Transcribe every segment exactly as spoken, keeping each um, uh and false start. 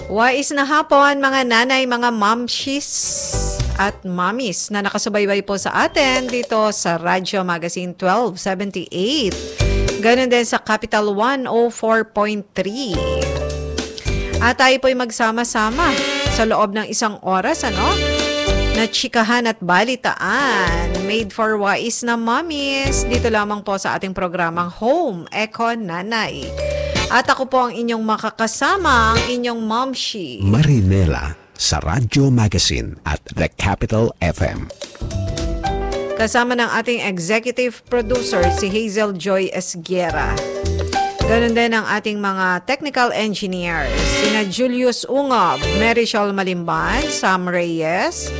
Wais na hapon mga nanay, mga momshies at mommies na nakasubaybay po sa atin dito sa Radyo Magazine twelve seventy-eight. Ganon din sa Capital one oh four point three. At tayo po'y magsama-sama sa loob ng isang oras, ano? Na chikahan at balitaan. Made for wais na mommies. Dito lamang po sa ating programang Home Eco Nanay. At ako po ang inyong makakasama, ang inyong momshi. Marinela sa Radyo Magazine at The Capital F M. Kasama ng ating executive producer, si Hazel Joy Esguera. Ganon din ang ating mga technical engineers, sina Julius Ungob, Marichol Malimban, Sam Reyes,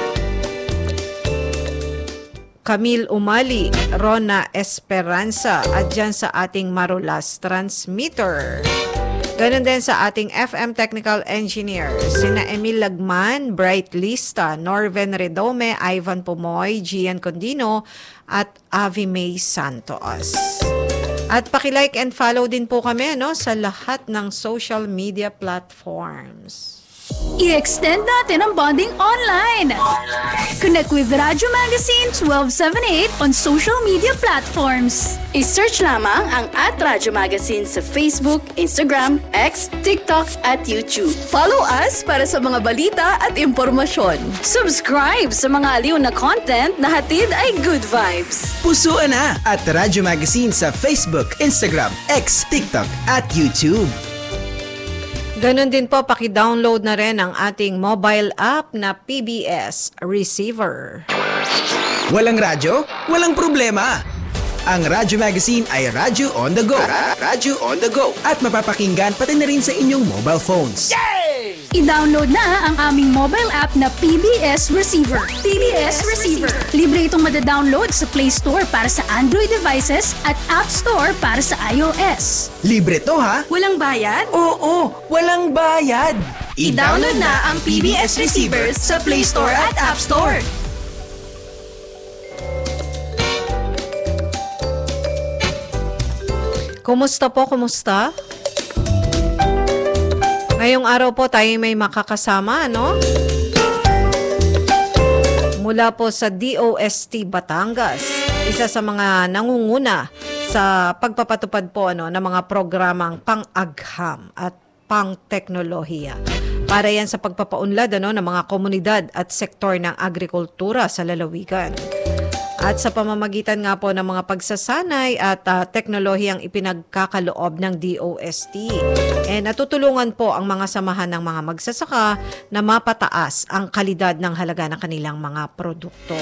Camille Umali, Rona Esperanza, at dyan sa ating Marulas Transmitter. Ganon din sa ating F M Technical Engineers, sina Emil Lagman, Bright Lista, Norven Redome, Ivan Pumoy, Gian Condino, at Avi May Santos. At paki-like and follow din po kami, no, sa lahat ng social media platforms. I-extend natin ang bonding online. Connect with Radyo Magazine twelve seventy-eight on social media platforms. I-search lamang ang at Radyo Magazine sa Facebook, Instagram, X, TikTok at YouTube. Follow us para sa mga balita at impormasyon. Subscribe sa mga aliw na content na hatid ay good vibes. Pusuan na at Radyo Magazine sa Facebook, Instagram, X, TikTok at YouTube. Ganon din po, paki-download na rin ang ating mobile app na P B S Receiver. Walang radyo? Walang problema! Ang Radyo Magazine ay radyo on the go. Radyo on the go. At mapapakinggan pati na rin sa inyong mobile phones. Yay! I-download na ang aming mobile app na P B S Receiver. P B S Receiver. Libre itong madadownload sa Play Store para sa Android devices at App Store para sa iOS. Libre to ha? Walang bayad? Oo, walang bayad. I-download na ang P B S Receiver sa Play Store at App Store. Kumusta po, kumusta? Ngayong araw po tayo may makakasama, no? Mula po sa D O S T Batangas, isa sa mga nangunguna sa pagpapatupad po ano, ng mga programang pang-agham at pang-teknolohiya. Para yan sa pagpapaunlad ano, ng mga komunidad at sektor ng agrikultura sa lalawigan. At sa pamamagitan nga po ng mga pagsasanay at uh, teknolohiyang ipinagkakaloob ng D O S T. Eh, natutulungan po ang mga samahan ng mga magsasaka na mapataas ang kalidad ng halaga ng kanilang mga produkto.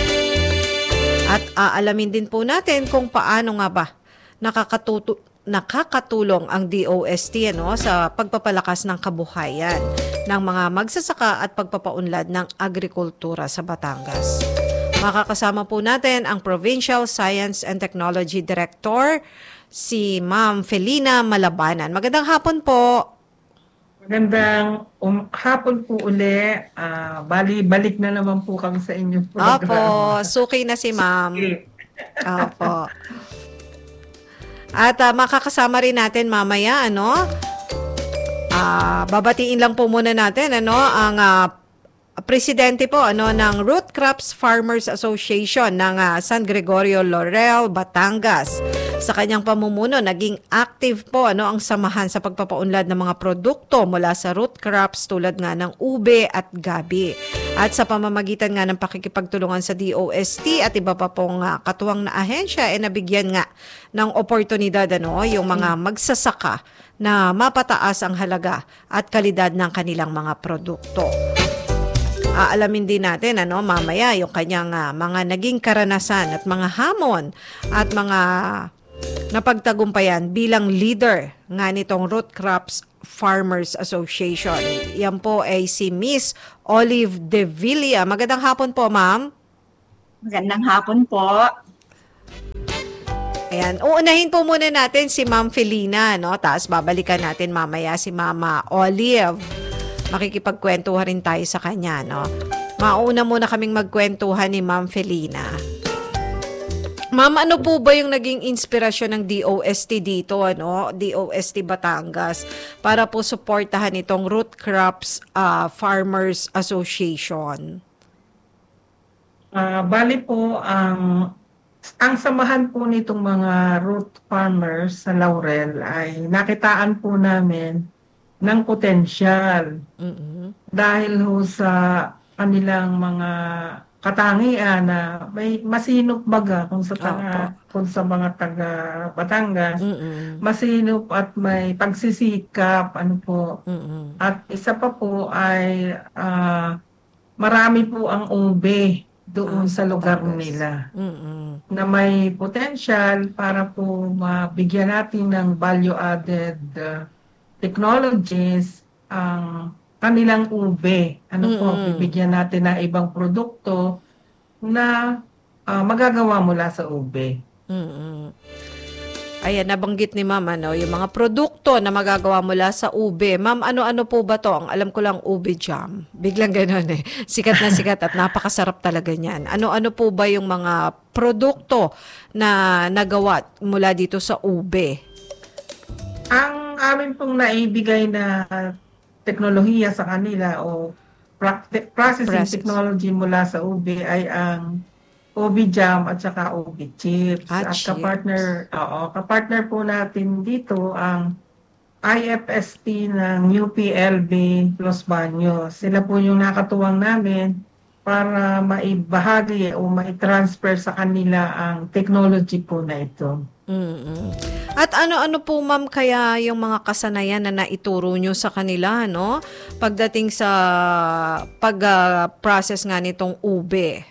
At aalamin din po natin kung paano nga ba nakakatuto nakakatulong ang D O S T ano, sa pagpapalakas ng kabuhayan ng mga magsasaka at pagpapaunlad ng agrikultura sa Batangas. Makakasama po natin ang Provincial Science and Technology Director, si Ma'am Felina Malabanan. Magandang hapon po. Magandang um, hapon po uli. Uh, bali, balik na naman po kami sa inyong program. Opo, suki na si Ma'am. Opo. At uh, makakasama rin natin mamaya, ano, uh, babatiin lang po muna natin, ano, ang uh, Presidente po ano ng Root Crops Farmers Association ng uh, San Gregorio Laurel, Batangas. Sa kanyang pamumuno, naging active po ano ang samahan sa pagpapaunlad ng mga produkto mula sa root crops tulad nga ng ube at gabi. At sa pamamagitan nga ng pakikipagtulungan sa D O S T at iba pa pong uh, katuwang na ahensya, eh nabigyan nga ng oportunidad ano yung mga magsasaka na mapataas ang halaga at kalidad ng kanilang mga produkto. Aalamin din natin ano mamaya yung kanyang uh, mga naging karanasan at mga hamon at mga napagtagumpayan bilang leader nga nitong Root Crops Farmers Association. Yan po ay si Miss Olive De Villa. Magandang hapon po, ma'am. Magandang hapon po. Ayan, uunahin po muna natin si Ma'am Felina, no? Tapos babalikan natin mamaya si Mama Olive. Makikipagkwentuhan rin tayo sa kanya, no? Mauna muna kaming magkwentuhan ni Ma'am Felina. Ma'am, ano po ba yung naging inspirasyon ng D O S T dito, ano? D O S T Batangas para po suportahan itong Root Crops ah, Farmers Association? Ah, bali po, ang ang samahan po nitong mga root farmers sa Laurel ay nakitaan po namin ng potensyal Mm-mm. dahil ho sa kanilang mga katangian na may masinop baga kung sa taga, kung sa mga taga Batangas, Mm-mm. masinop at may pagsisikap, ano po. Mm-mm. At isa pa po ay ah, marami po ang ube doon Ah, sa sa lugar Batangas. nila Mm-mm. na may potential para po mabigyan natin ng value-added uh, technologies ang kanilang ube. Ano po, Mm-mm. bibigyan natin ng ibang produkto na ah, magagawa mula sa ube. Mm-mm. Ayan, nabanggit ni Ma'am, ano, yung mga produkto na magagawa mula sa ube. Ma'am, ano-ano po ba to? Ang alam ko lang, ube jam. Biglang ganun eh. Sikat na sikat at napakasarap talaga niyan. Ano-ano po ba yung mga produkto na nagawa mula dito sa ube? Ang amin pong naibigay na teknolohiya sa kanila o practi- processing Process. technology mula sa ube ay ang ube jam at saka ube chips. Ah, at chips. kapartner, oo, kapartner po natin dito ang I F S T ng U P L B Los Baños. Sila po yung nakatuwang namin para maibahagi o maitransfer sa kanila ang technology po na ito. Mm-mm. At ano-ano po, Ma'am, kaya yung mga kasanayan na naituro nyo sa kanila, no? Pagdating sa pag-process nga nitong ube.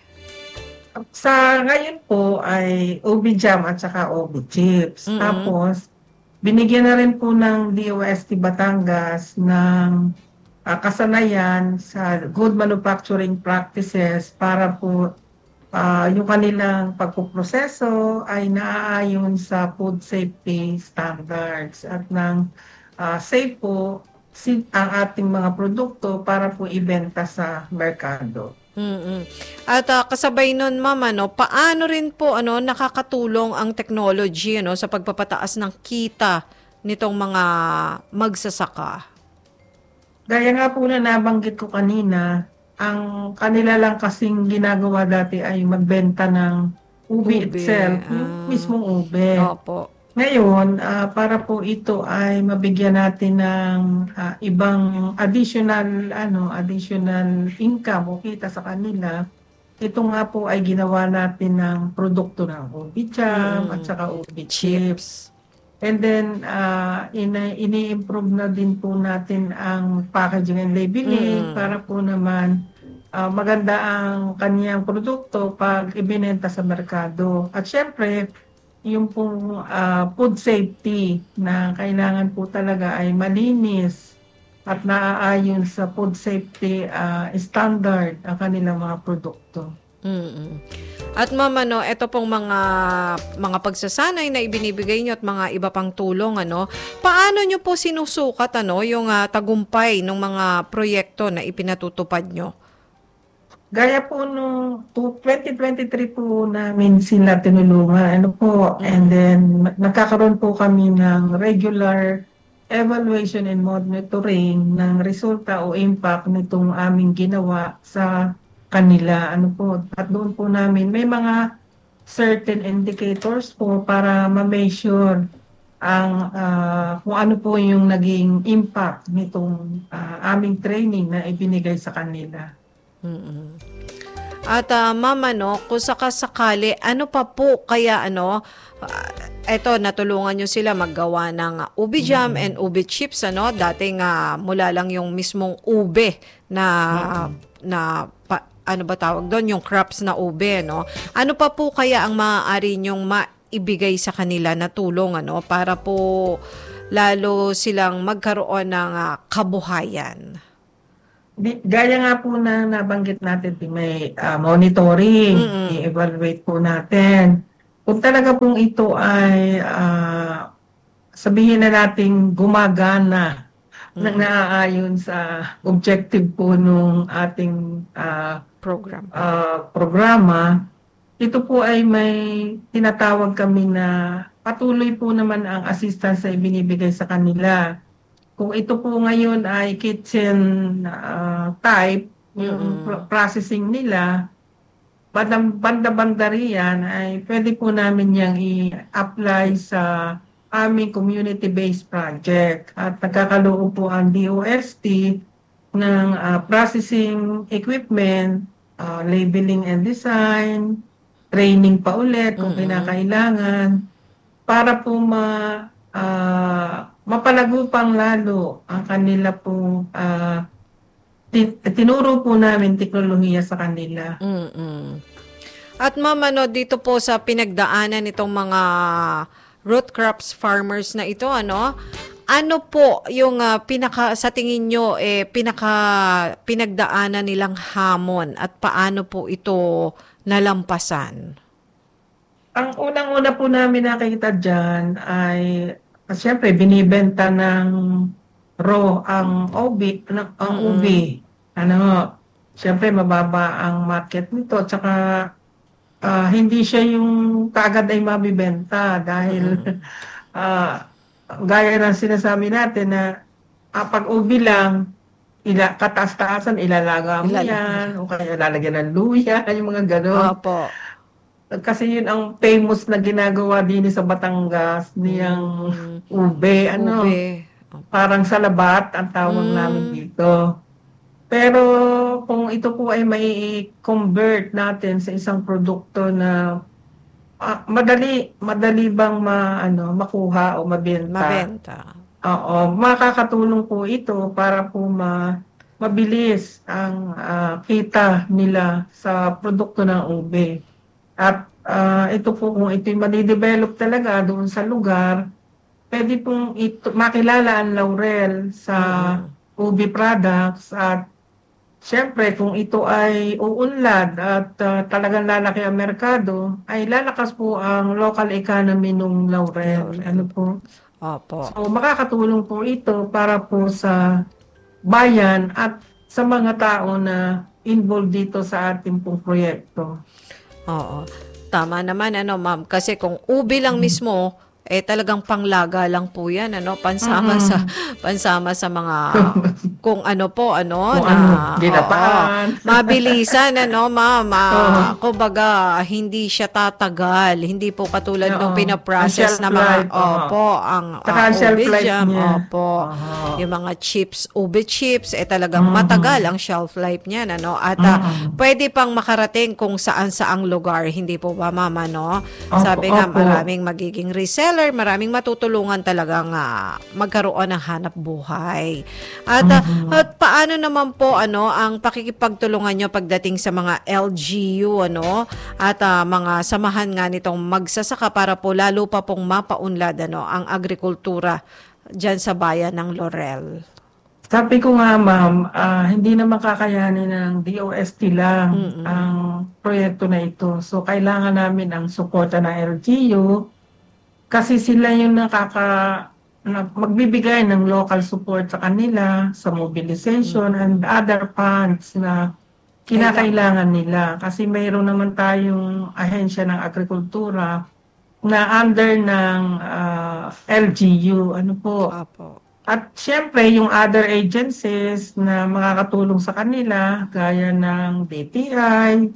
Sa ngayon po ay ube jam at saka ube chips. Mm-mm. Tapos, binigyan na rin po ng D O S T Batangas ng ah, kasanayan sa good manufacturing practices para po ah, yung kanilang pagpuproseso ay naaayon sa food safety standards at ng ah, safe po si- ang ating mga produkto para po ibenta sa merkado. Mm-mm. At ah, kasabay nun, Ma'am, ano, paano rin po ano, nakakatulong ang technology ano, sa pagpapataas ng kita nitong mga magsasaka? Gaya nga po na nabanggit ko kanina, ang kanila lang kasing ginagawa dati ay magbenta ng ube, Ube, itself, ah. yung mismong ube. Opo. Ngayon, ah, para po ito ay mabigyan natin ng ah, ibang additional ano, additional income o kita sa kanila, ito nga po ay ginawa natin ng produkto ng ube jam Mm. at saka ube chips. And then, uh, ini- ini-improve na din po natin ang packaging and labeling Mm. para po naman ah, maganda ang kaniyang produkto pag ibinenta sa merkado. At syempre, yung pong ah, food safety na kailangan po talaga ay malinis at naaayon sa food safety ah, standard ang kanilang mga produkto. Mm-mm. At Ma'am, ano, ito pong mga mga pagsasanay na ibinibigay nyo at mga iba pang tulong, ano, paano nyo po sinusukat ano, yung ah, tagumpay ng mga proyekto na ipinatutupad nyo? Gaya po nung to- twenty twenty-three po namin sila tinulungan. Ano po, and then ma- nagkakaroon po kami ng regular evaluation and monitoring ng resulta o impact nitong aming ginawa sa kanila. Ano po, at doon po namin may mga certain indicators po para ma-measure ang ah, kung ano po yung naging impact nitong ah, aming training na ibinigay sa kanila. Mm-mm. At uh, Ma'am, ano, kung sakasakali, ano pa po kaya ano, ah, eto natulungan nyo sila maggawa ng uh, ube jam and ube chips, ano, dating uh, mula lang yung mismong ube na na pa, ano ba tawag doon, yung crops na ube, no? Ano pa po kaya ang maaari nyong maibigay sa kanila na tulong, ano, para po lalo silang magkaroon ng uh, kabuhayan? Di, gaya nga po na nabanggit natin, may ah, monitoring, Mm-mm. i-evaluate po natin. Kung talaga pong ito ay ah, sabihin na nating gumagana, na naaayon sa objective po nung ating ah, Program. ah, programa, ito po ay may tinatawag kami na patuloy po naman ang assistance na ibinibigay sa kanila. Kung ito po ngayon ay kitchen uh, type, yung mm-hmm. processing nila, banda-banda riyan ay pwede po namin yang i-apply sa aming community-based project. At nagkakaloob po ang D O S T ng uh, processing equipment, uh, labeling and design, training pa ulit kung mm-hmm. kinakailangan, para po ma, uh, mapalago pang lalo ang kanila po, uh, tin- tinuro po namin teknolohiya sa kanila. Mm-mm. At ma'am, ano, dito po sa pinagdaanan nitong mga root crops farmers na ito, ano, ano po yung uh, pinaka, sa tingin nyo, eh, pinaka pinagdaanan nilang hamon at paano po ito nalampasan? Ang unang-una po namin nakikita dyan ay, siyempre, binibenta ng raw ang ubi, ang mm-hmm. ubi. Ano, siyempre, mababa ang market nito. Tsaka, uh, hindi siya yung kaagad ay mabibenta dahil, mm-hmm. uh, gaya ng sinasabi natin na uh, pag ubi lang, ila, kataas-taasan, ilalaga mo Ilal- yan, o kaya lalagyan ng luya, yung mga gano'n. Opo. Kasi yun ang famous na ginagawa din sa Batangas, niyang mm. ube, ano, ube. Parang salabat ang tawag mm. namin dito. Pero kung ito po ay may convert natin sa isang produkto na uh, madali, madali bang ma, ano, makuha o mabenta. Mabenta. Oo, makakatulong po ito para po ma, mabilis ang uh, kita nila sa produkto ng ube. At uh, ito po, kung ito'y madidevelop talaga doon sa lugar, pwede pong ito, makilala ang laurel sa mm. ubi products. At syempre, kung ito ay uunlad at uh, talagang lalaki ang merkado, ay lalakas po ang local economy ng laurel. laurel. Ano po? Opo. So, makakatulong po ito para po sa bayan at sa mga tao na involved dito sa ating pong proyekto. Oo. Tama naman, ano, ma'am. Kasi kung ubi lang mismo, eh talagang panglaga lang po yan, ano, pansama mm-hmm. sa pansama sa mga kung ano po, ano, kung na ano, ginapaan. Mabilisan, ano, ma'am. Uh, kumbaga, hindi siya tatagal. Hindi po katulad nung pinaprocess na mga, opo, ang uh, ubi jam, opo, uh-huh. yung mga chips, ubi chips, eh talagang uh-huh. matagal ang shelf life niyan, ano, at uh, uh-huh. pwede pang makarating kung saan-saang lugar, hindi po ba, mama, no? Uh-huh. Sabi nga, maraming magiging reseller, maraming matutulungan talagang uh, magkaroon ng hanap buhay. At, uh, at paano naman po ano ang pakikipagtulungan nyo pagdating sa mga L G U ano at uh, mga samahan nga nitong magsasaka para po lalo pa pong mapaunlad ano ang agrikultura diyan sa bayan ng Laurel? Sabi ko nga, ma'am, uh, hindi na makakayanin ng D O S T lang Mm-mm. ang proyekto na ito. So, kailangan namin ang suporta ng L G U. Kasi sila yung nakaka, na, magbibigay ng local support sa kanila, sa mobilization mm-hmm. and other funds na kinakailangan nila. Kasi mayroon naman tayong ahensya ng agrikultura na under ng uh, L G U. Ano po? Apo. At syempre, yung other agencies na makakatulong sa kanila, gaya ng D T I,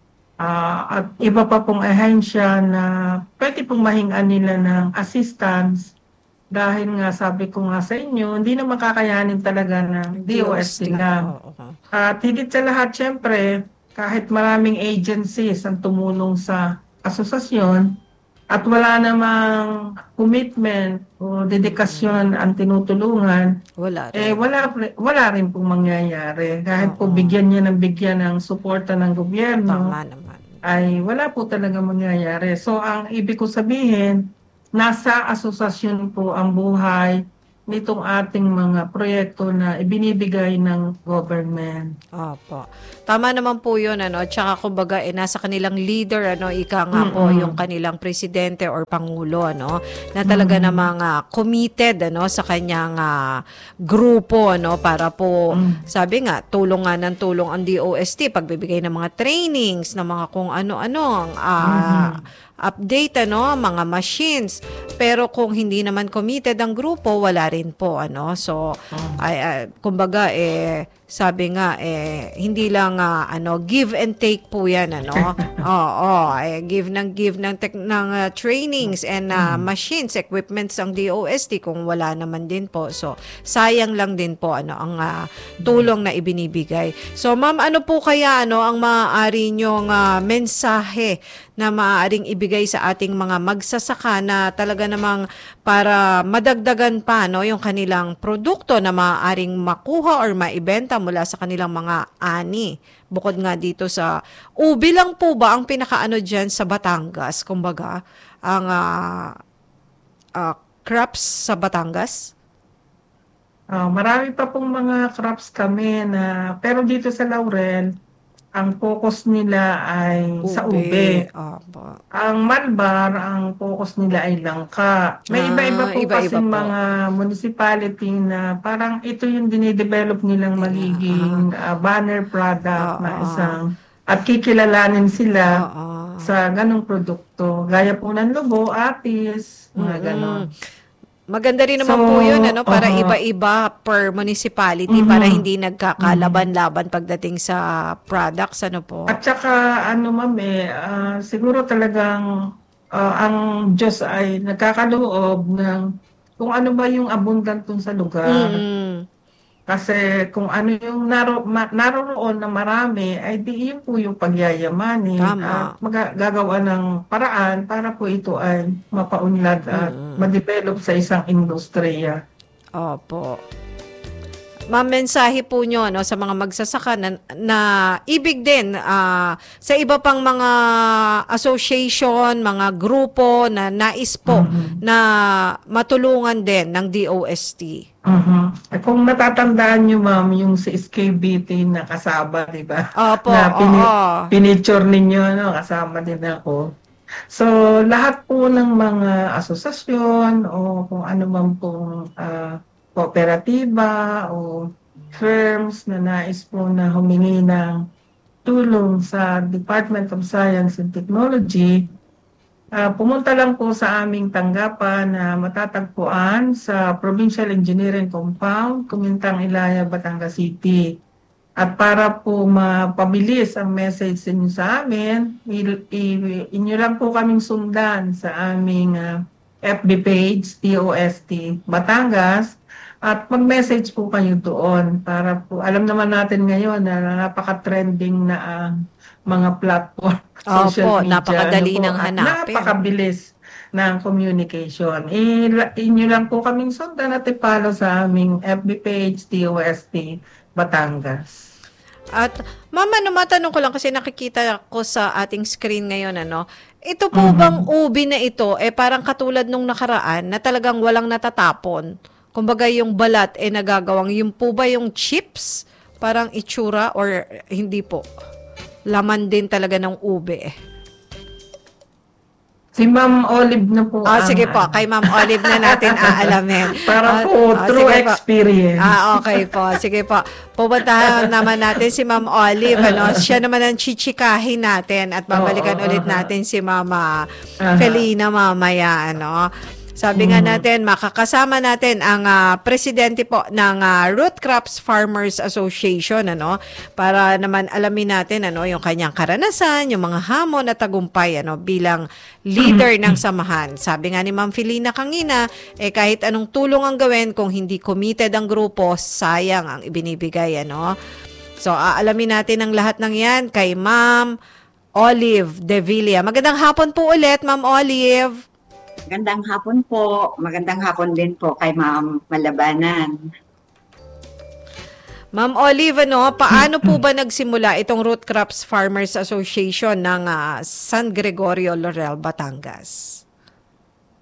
Uh, at iba pa pong ahensya na pwede pong mahingaan nila ng assistance dahil nga sabi ko nga sa inyo, hindi na makakayanin talaga ng D O S T lang. At higit sa lahat, syempre, kahit maraming agencies ang tumulong sa asosasyon at wala namang commitment o dedikasyon ang tinutulungan, wala rin. eh wala, wala rin pong mangyayari. Kahit Uh-oh. po bigyan niya ng bigyan ng suporta ng gobyerno, Tama naman. ay wala po talaga mangyayari. So, ang ibig ko sabihin, nasa asosasyon po ang buhay nitong ating mga proyekto na ibinibigay ng government. Opo. Tama naman po yun, ano. Tsaka kumbaga, eh, nasa kanilang leader, ano, ika nga po, Mm-mm. yung kanilang presidente or pangulo, ano, na talaga namang ah, committed, ano, sa kanyang ah, grupo, ano, para po, sabi nga, tulong nga ng tulong ang D O S T, pagbibigay ng mga trainings, ng mga kung ano-ano, ang ah, update, ano, mga machines. Pero kung hindi naman committed ang grupo, wala rin po, ano. So, ay, ay, kumbaga, eh, sabi nga, eh, hindi lang, ah, ano, give and take po yan, ano. Oo, eh, give ng give ng, tech, ng ah, trainings and ah, machines, equipments ang D O S T kung wala naman din po. So, sayang lang din po, ano, ang ah, tulong na ibinibigay. So, ma'am, ano po kaya, ano, ang maaari nyong ah, mensahe na maaaring ibigay sa ating mga magsasaka na talaga namang para madagdagan pa, no, yung kanilang produkto na maaaring makuha or maibenta mula sa kanilang mga ani. Bukod nga dito sa ubi lang po ba ang pinakaano dyan sa Batangas? Kumbaga, ang ah, ah, crops sa Batangas? Ah, marami pa pong mga crops kami na, pero dito sa Laurel, ang focus nila ay sa ube. Opo. Ang Malbar, ang focus nila ay langka. May Ah, iba-iba po iba-iba kasi po. mga municipality na parang ito yung dinidevelop nilang magiging ah, banner product na Oo. isang at kikilalanin sila Oo. sa ganong produkto. Gaya po ng lobo, atis, mga Mm-mm. ganon. Maganda rin naman So, po yun, ano, para uh-huh. iba-iba per municipality Mhm. para hindi nagkakalaban-laban pagdating sa products, ano po. At saka ano ma'am eh, ah, siguro talagang ah, ang Diyos ay nagkakaloob ng kung ano ba yung abundant dun sa lugar. Mm. Kasi kung ano yung naro, ma, naroroon na marami, ay di yun po yung pagyayamanin. Tama. At magagawa ng paraan para po ito ay mapaunlad at ma-develop sa isang industriya. Opo. Ma'am, mensahe po nyo, no, sa mga magsasaka na, na ibig din ah, sa iba pang mga association, mga grupo na nais po na matulungan din ng D O S T. Mhm. Eh, kung natatandaan nyo ma'am, yung sa S K B T na kasama, di ba? Opo, na pini- oo. pinicture ninyo, no? Kasama din ako. So, lahat po ng mga asosasyon o kung ano man pong ah, kooperatiba o firms na nais po na humingi ng tulong sa Department of Science and Technology, ah, pumunta lang po sa aming tanggapan na matatagpuan sa Provincial Engineering Compound, Kumintang, Ilaya, Batangas City. At para po mapabilis ang message ninyo sa amin, i- i- inyo lang po kaming sundan sa aming ah, F B page, D O S T Batangas, at mag-message po kayo doon para po, alam naman natin ngayon na napaka-trending na ang mga platform, Opo, social media. napakadali ano po, ng at hanapin. Napakabilis ng communication. I- inyo lang po kaming sundan at ipalo sa aming F B page, D O S T Batangas. At mama, no, matanong ko lang kasi nakikita ko sa ating screen ngayon, ano, ito po Mhm. bang ubi na ito, eh parang katulad nung nakaraan na talagang walang natatapon? Kumbaga yung balat, eh nagagawang, yung po ba yung chips? Parang itsura or hindi po? Laman din talaga ng ube eh. Si Ma'am Olive na po. Ah, ang- sige po, kay Ma'am Olive na natin aalamin. Para Ah, po, ah, true sige po. experience. Ah, okay po. Sige po. Pupuntahan naman natin si Ma'am Olive, ano? Siya naman ang chichikahin natin at babalikan Oo, ulit aha. natin si Mama Aha. Felina mamaya, ano? Sabi nga natin, makakasama natin ang ah, presidente po ng ah, Root Crops Farmers Association, ano? Para naman alamin natin, ano, yung kanyang karanasan, yung mga hamon at tagumpay, ano, bilang leader ng samahan. Sabi nga ni Ma'am Felina kanina, eh kahit anong tulong ang gawin, kung hindi committed ang grupo, sayang ang ibinibigay, ano? So, aalamin natin ang lahat ng yan kay Ma'am Olive De Villa. Magandang hapon po ulit, Ma'am Olive. Magandang hapon po. Magandang hapon din po kay Ma'am Malabanan. Ma'am Olive, ano, paano po ba nagsimula itong Root Crops Farmers Association ng ah, San Gregorio, Laurel, Batangas?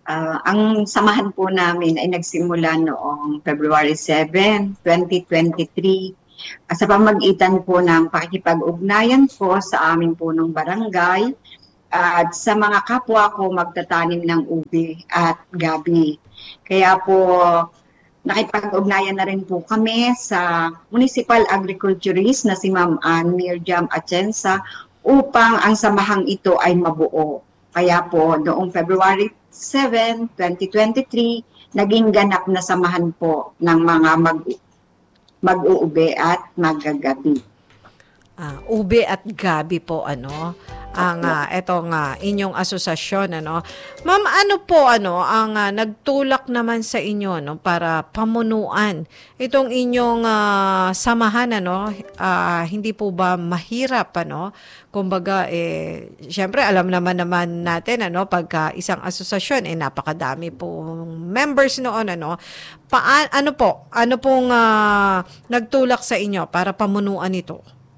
Ah, ang samahan po namin ay nagsimula noong February seventh, twenty twenty-three ah, sa pamagitan po ng pakikipag-ugnayan po sa aming punong barangay at sa mga kapwa ko magtatanim ng ubi at gabi. Kaya po nakipag-ugnayan na rin po kami sa municipal agriculturist na si Ma'am Ann Mirjam Atienza upang ang samahang ito ay mabuo. Kaya po noong February seventh, twenty twenty-three, naging ganap na samahan po ng mga mag mag-uubi at magagabi. Ah, ube at gabi po ano ang uh, etong uh, inyong asosasyon ano. Ma'am, ano po ano ang uh, nagtulak naman sa inyo no para pamunuan itong inyong uh, samahan ano? Uh, hindi po ba mahirap ano? Kumbaga eh syempre alam naman naman natin ano pagka isang asosasyon eh napakadami pong members noon ano. Paan ano po? Ano pong uh, nagtulak sa inyo para pamunuan ito?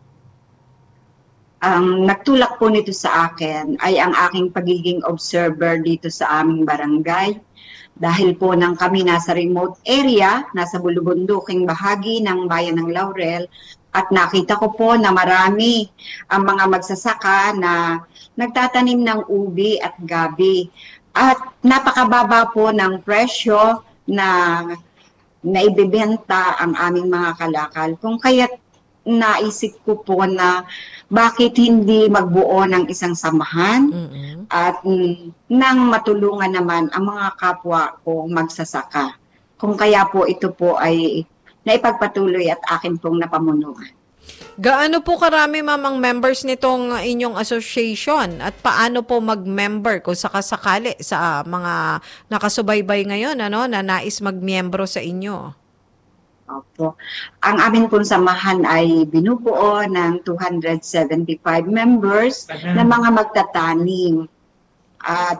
Ang nagtulak po nito sa akin ay ang aking pagiging observer dito sa aming barangay. Dahil po nang kami nasa remote area, nasa bulubunduking bahagi ng bayan ng Laurel, at nakita ko po na marami ang mga magsasaka na nagtatanim ng ubi at gabi. At napakababa po ng presyo na naibibenta ang aming mga kalakal. Kung kaya't naisip ko po na bakit hindi magbuo ng isang samahan mm-hmm. at mm, nang matulungan naman ang mga kapwa ko magsasaka. Kung kaya po ito po ay naipagpatuloy at akin pong napamunuan. Gaano po karami ma'am ang members nitong inyong association at paano po mag-member kung sakasakali sa mga nakasubaybay ngayon ano na nais mag-miyembro sa inyo? Opo. Ang amin pong samahan ay binubuo ng two hundred seventy-five members uh-huh. na mga magtatanim. At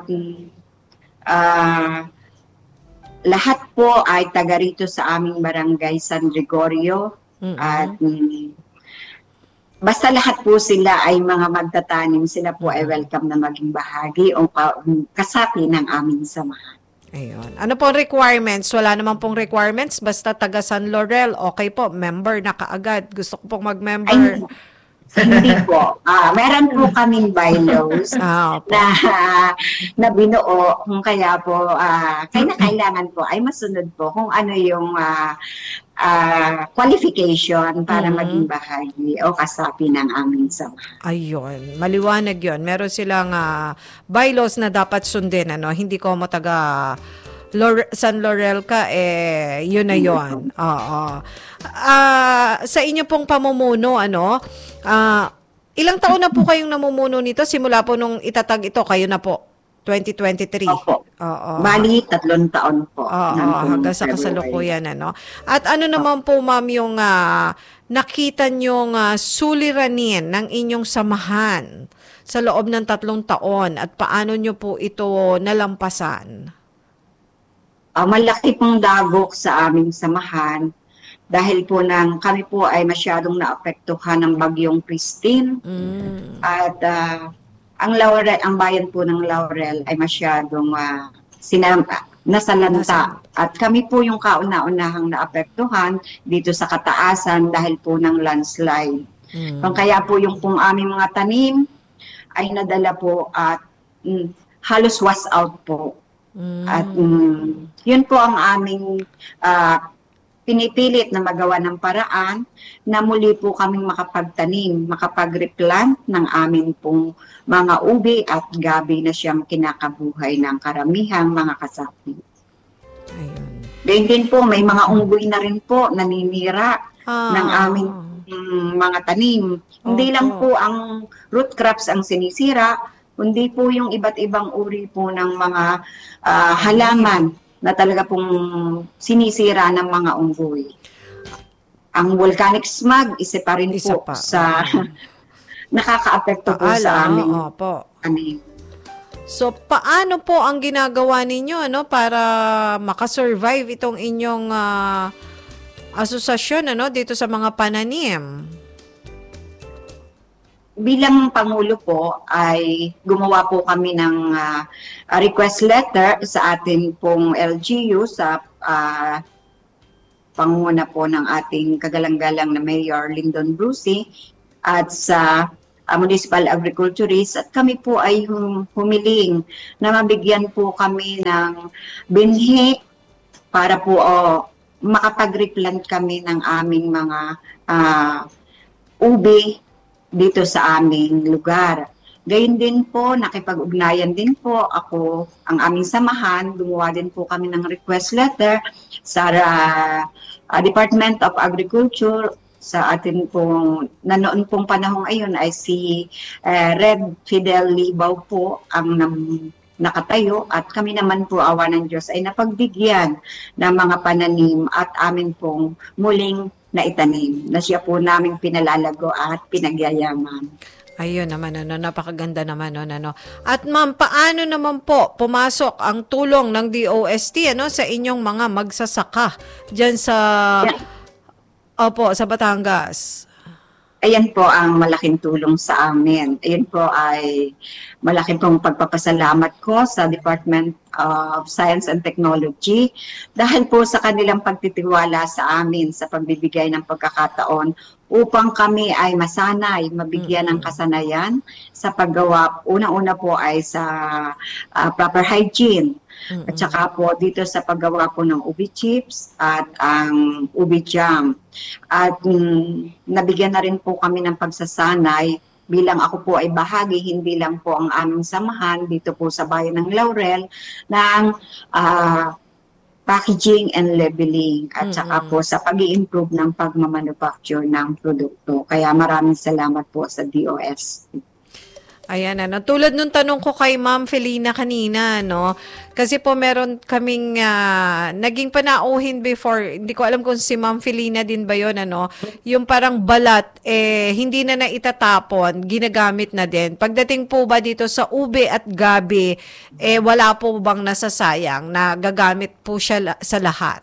uh, lahat po ay taga rito sa aming barangay San Gregorio. Uh-huh. At um, basta lahat po sila ay mga magtatanim, sila po ay welcome na maging bahagi o kasapi ng aming samahan. Ayun. Ano po requirements? Wala naman pong requirements. Basta taga San Laurel, okay po. Member na kaagad. Gusto ko pong mag-member. Ay, hindi po. Ah, meron po kaming bylaws ah, na, na binuo. Kung kaya po, ah, kaya na kailangan po ay masunod po kung ano yung ah, ah, qualification para mm-hmm. maging bahagi o kasapi ng aming samahan. Ayun. Maliwanag yun. Meron silang uh, bylaws na dapat sundin. Ano? Hindi ko mo taga Lore- San Laurel ka, eh, yun na yun. Oo. Uh, sa inyo pong pamumuno, ano, uh, ilang taon na po kayong namumuno nito? Simula po nung itatag ito, kayo na po, twenty twenty-three. Opo. Oo. Bali, tatlong taon po. Oo, hanggang sa kasalukuyan, ano. At ano naman po, ma'am, yung uh, nakita nyong uh, suliranin ng inyong samahan sa loob ng tatlong taon at paano nyo po ito nalampasan? Uh, malaki pong dagok sa aming samahan dahil po nang kami po ay masyadong naapektuhan ng bagyong Christine. Mm. At uh, ang Laurel, ang bayan po ng Laurel ay masyadong uh, sinam- nasalanta. At kami po yung kauna-unahang naapektuhan dito sa kataasan dahil po ng landslide. Mm. Kung kaya po yung pong aming mga tanim ay nadala po at mm, halos was out po. Mm. At mm, yun po ang aming uh, pinipilit na magawa ng paraan na muli po kaming makapagtanim, makapag-replant ng amin pong mga ubi at gabi na siyang kinakabuhay ng karamihang mga kasapi. Ayun. Then din po, may mga unggoy na rin po naninira ah. ng aming mm, mga tanim. Oh, Hindi lang oh. po ang root crops ang sinisira, kundi po yung iba't ibang uri po ng mga uh, halaman na talaga pong sinisira ng mga unggoy. Ang volcanic smog, isa pa rin isa po pa. sa nakaka-apekto po sa aming anim. So, paano po ang ginagawa ninyo ano, para makasurvive itong inyong uh, asosasyon ano, dito sa mga pananim? bilang Pangulo po ay gumawa po kami ng uh, request letter sa ating pong L G U sa uh, pangunguna po ng ating kagalang-galang na Mayor Lyndon Bruce at sa uh, Municipal Agriculturist, at kami po ay hum- humiling na mabigyan po kami ng binhi para po oh, makapag-replant kami ng aming mga uh, ubi dito sa aming lugar. Gayun din po, nakipag-ugnayan din po ako, ang aming samahan, gumawa din po kami ng request letter sa uh, Department of Agriculture sa atin pong, na noon pong panahong ayon ay si uh, Red Fidel Libaw po ang nam, nakatayo, at kami naman po, awa ng Diyos, ay napagbigyan ng mga pananim at amin pong muling na itanim, na siya po namin pinalalago at pinagyayaman. Ayun naman, ano, napakaganda naman, ano, ano. At ma'am, paano naman po pumasok ang tulong ng D O S T, ano, sa inyong mga magsasaka dyan sa, yeah. Opo, sa Batangas? Ayan po ang malaking tulong sa amin. Ayan po ay malaking pong pagpapasalamat ko sa Department of Science and Technology dahil po sa kanilang pagtitiwala sa amin sa pagbibigay ng pagkakataon upang kami ay masanay, mabigyan ng kasanayan sa paggawa. Unang-una po ay sa uh, proper hygiene. Mm-hmm. At saka po dito sa paggawa po ng ubi chips at ang ubi jam. At mm, nabigyan na rin po kami ng pagsasanay bilang ako po ay bahagi, hindi lang po ang aming samahan dito po sa bayan ng Laurel ng uh, packaging and labeling at mm-hmm. saka po sa pag-i-improve ng pagmamanufacture ng produkto. Kaya maraming salamat po sa D O S T. Ayan, ano. Tulad nung tanong ko kay Ma'am Felina kanina, no? Kasi po meron kaming uh, naging panauhin before, hindi ko alam kung si Ma'am Felina din ba yun, ano? Yung parang balat, eh, hindi na naitatapon, ginagamit na din. Pagdating po ba dito sa ube at gabi, eh, wala po bang nasasayang na gagamit po siya sa lahat?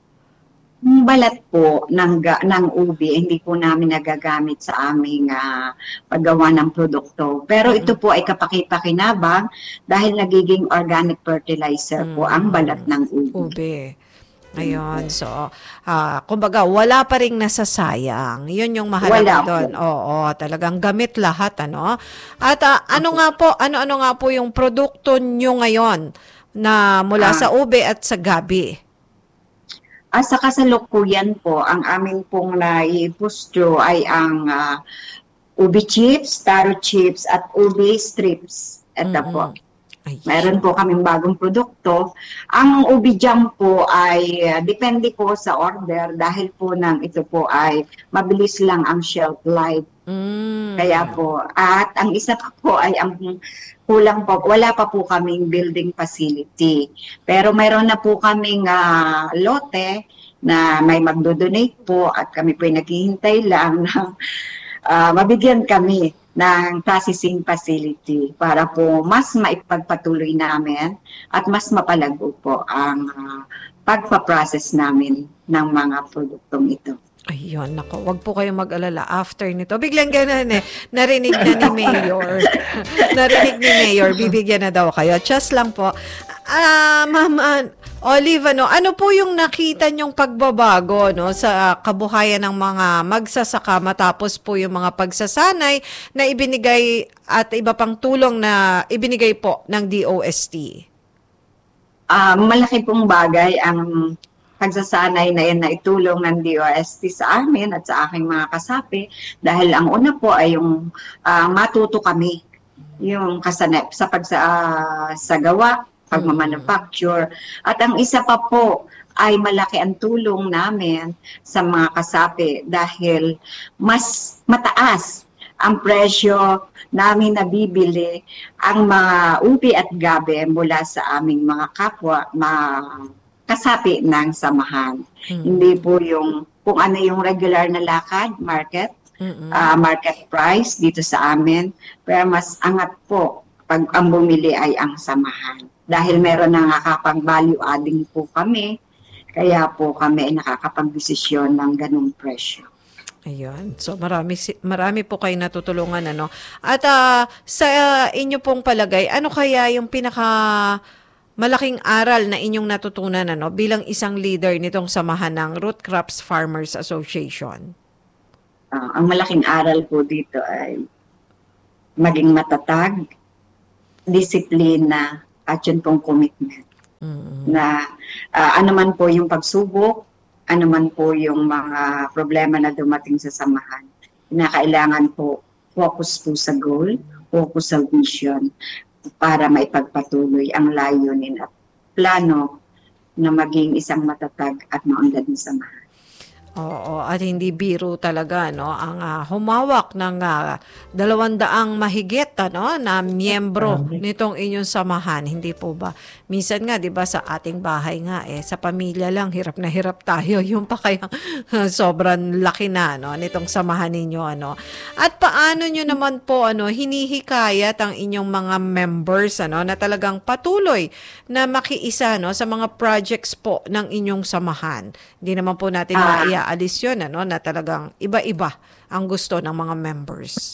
Balat po ng, ng ubi, hindi po namin nagagamit sa aming uh, paggawa ng produkto. Pero mm-hmm. ito po ay kapaki-pakinabang dahil nagiging organic fertilizer mm-hmm. po ang balat ng ubi. Ubi. Ayun, so, uh, kumbaga, wala pa ring nasasayang. Yun yung mahalaga doon. Oo, talagang gamit lahat, ano? At uh, ano nga po, ano-ano nga po yung produkto nyo ngayon na mula ah. sa ube at sa gabi? At sa kasalukuyan po, ang aming pong naipustro ay ang uh, ubi chips, taro chips, at ubi strips. Ito mm-hmm. po. Ay. Meron po kaming bagong produkto. Ang ubi jam po ay uh, depende po sa order dahil po nang ito po ay mabilis lang ang shelf life. Mm. Kaya po, at ang isa pa po ay ang kulang po, wala pa po kaming building facility. Pero mayroon na po kaming uh, lote na may magdo-donate po at kami po ay naghihintay lang ng uh, mabigyan kami ng processing facility para po mas maipagpatuloy namin at mas mapalago po ang uh, pagpaprocess namin ng mga produktong ito. Ayun, nako, wag po kayong mag-alala after nito. Biglang ganun eh, narinig na ni Mayor. narinig ni Mayor, bibigyan na daw kayo. Just lang po. Ah, uh, Ma'am uh, Olive, ano, ano po yung nakita nyong pagbabago, no, sa kabuhayan ng mga magsasaka matapos po yung mga pagsasanay na ibinigay at iba pang tulong na ibinigay po ng D O S T? Uh, malaki pong bagay ang pagsasanay na yan na itulong ng D O S T sa amin at sa aking mga kasapi dahil ang una po ay yung uh, matuto kami yung kasanay sa pagsagawa, pagmamanufacture. At ang isa pa po ay malaki ang tulong namin sa mga kasapi dahil mas mataas ang presyo namin nabibili ang mga ubi at gabi mula sa aming mga kapwa, mga kasapi ng samahan. Mm-hmm. Hindi po yung kung ano yung regular na lakad, market, mm-hmm. uh, market price dito sa amin. Pero mas angat po pag ang bumili ay ang samahan. Dahil meron na nakakapag-value adding po kami, kaya po kami ay nakakapag-desisyon ng ganung presyo. Ayun. So marami si- marami po kayo natutulungan ano. At ah, sa ah, inyo pong palagay, ano kaya yung pinaka malaking aral na inyong natutunan ano bilang isang leader nitong samahan ng Root Crops Farmers Association? Ah, ang malaking aral po dito ay maging matatag, disiplina, at yun pong commitment. Na ah, ano man po yung pagsubok, ano man po yung mga problema na dumating sa samahan, kinakailangan po focus po sa goal, focus sa vision para maipagpatuloy ang layunin at plano na maging isang matatag at maunlad na samahan. Oo, at hindi biro talaga no ang ah, humawak ng uh, dalawandaang mahigit ano na miyembro nitong inyong samahan, hindi po ba? Minsan nga 'di ba sa ating bahay nga eh sa pamilya lang hirap na hirap tayo yung pa kaya sobrang laki na no nitong samahan ninyo ano. At paano nyo naman po ano hinihikayat ang inyong mga members ano na talagang patuloy na makiisa no sa mga projects po ng inyong samahan. Hindi naman po natin Ah. maia alis yun, ano, na talagang iba-iba ang gusto ng mga members.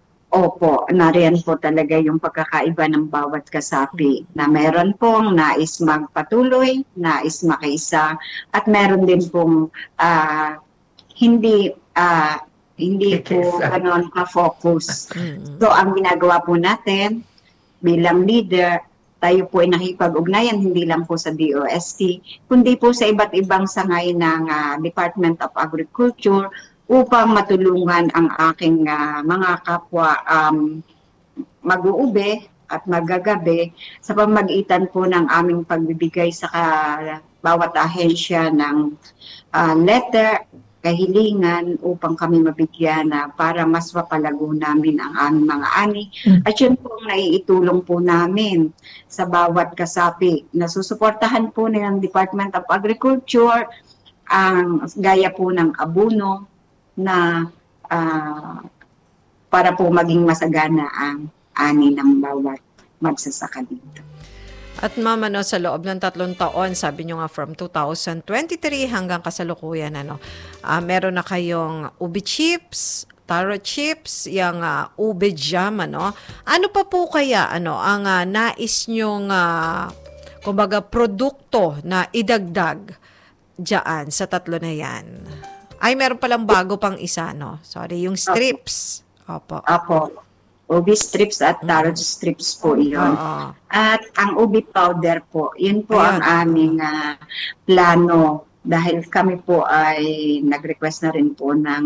Opo, nariyan po talaga yung pagkakaiba ng bawat kasapi na meron pong nais magpatuloy, nais makiisa, at meron din pong ah, hindi ah, hindi po Makiisa. ganon ka-focus. So, ang ginagawa po natin bilang leader, tayo po ay nakipag-ugnayan hindi lang po sa D O S T, kundi po sa iba't ibang sangay ng ah, Department of Agriculture upang matulungan ang aking ah, mga kapwa um, mag-uube at magagabi sa pamagitan po ng aming pagbibigay sa ka- bawat ahensya ng ah, letter, kahilingan upang kami mabigyan na para mas mapalago namin ang aming mga ani. At yun po ang naiitulong po namin sa bawat kasapi. Nasusuportahan po ng Department of Agriculture ang gaya po ng abono na ah, para po maging masagana ang ani ng bawat magsasaka dito. At ma'am, ano, sa loob ng tatlong taon, sabi nyo nga from two thousand twenty-three hanggang kasalukuyan, ano, ah, meron na kayong ube chips, taro chips, yung ah, ube jam, ano. Ano pa po kaya, ano, ang ah, nais nyong, ah, kumbaga, produkto na idagdag dyan sa tatlo na yan? Ay, meron palang bago pang isa, no? Sorry, yung strips. Opo. Apo, ubi strips at taro strips po iyon. Oo. At ang ubi powder po, yun po Ayan. ang aming ah, plano dahil kami po ay nag-request na rin po ng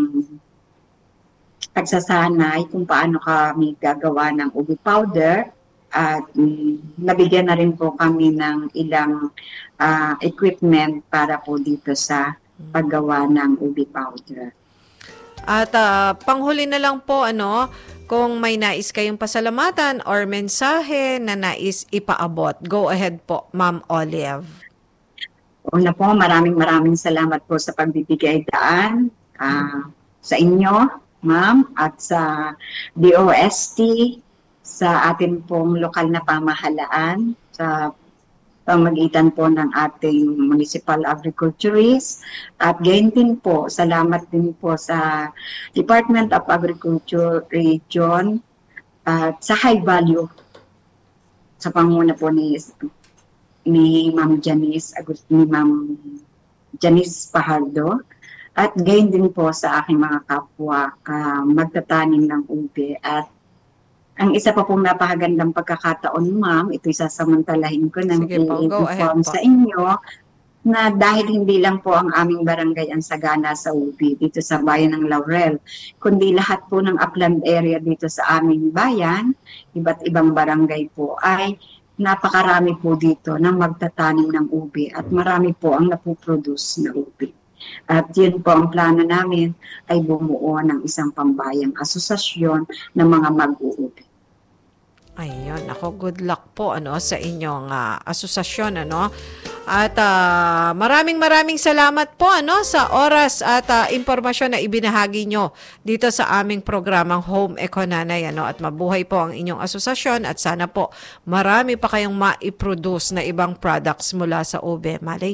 pagsasanay kung paano kami gagawa ng ubi powder at mm, nabigyan na rin po kami ng ilang ah, equipment para po dito sa paggawa ng ubi powder. At ah, panghuli na lang po, ano, kung may nais kayong pasalamatan or mensahe na nais ipaabot, go ahead po, Ma'am Olive. Una po, maraming maraming salamat po sa pagbibigay daan ah, sa inyo, ma'am, at sa D O S T, sa ating pong lokal na pamahalaan, sa pamagitan po ng ating municipal agriculturists. At gayon din po, salamat din po sa Department of Agriculture Region at sa High Value sa panguna po ni ni Ma'am Janice Agust ni Ma'am Janice Pajardo, at gayon din po sa aking mga kapwa ah, magtatanim ng ube. At ang isa pa pong napakagandang pagkakataon, ma'am, ito'y sasamantalahin ko ng Sige po, go ahead i-inform po. sa inyo na dahil hindi lang po ang aming barangay ang sagana sa ubi dito sa bayan ng Laurel, kundi lahat po ng upland area dito sa aming bayan, iba't ibang barangay po, ay napakarami po dito na magtatanim ng ubi at marami po ang napoproduce na ubi. At yun po ang plano namin ay bumuo ng isang pambayang asosasyon ng mga mag-uubi. Ayun, ako, good luck po ano sa inyong ah, asosasyon ano. At ah, maraming maraming salamat po ano sa oras at ah, impormasyon na ibinahagi nyo dito sa aming programang Home Econanay ano, at mabuhay po ang inyong asosasyon at sana po marami pa kayong ma-produce na ibang products mula sa ube. Malay nyo,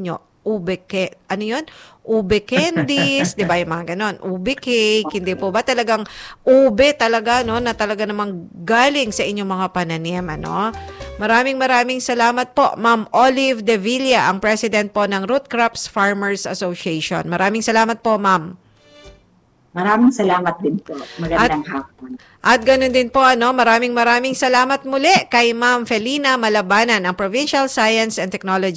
ube ke, ano yun? Ube candies, di ba yung mga ganon? Ube cake, hindi po ba talagang ube talaga, no? Na talaga namang galing sa inyong mga pananim, ano? Maraming maraming salamat po, Ma'am Olive De Villa, ang President po ng Root Crops Farmers Association. Maraming salamat po, Ma'am. Maraming salamat din po. Magandang At- hapon. At ganun din po, ano, maraming maraming salamat muli kay Ma'am Felina Malabanan, ang Provincial Science and Technology